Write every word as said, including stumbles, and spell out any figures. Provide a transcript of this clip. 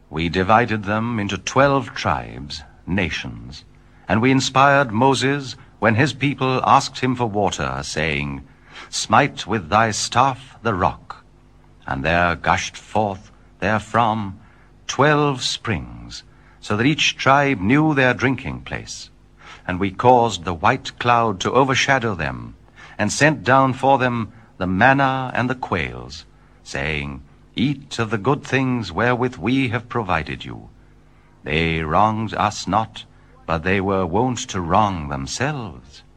We divided them into twelve tribes, nations, and we inspired Moses when his people asked him for water, saying, Smite with thy staff the rock. And there gushed forth therefrom twelve springs, so that each tribe knew their drinking place. And we caused the white cloud to overshadow them, and sent down for them the manna and the quails, saying, Eat of the good things wherewith we have provided you. They wronged us not, but they were wont to wrong themselves.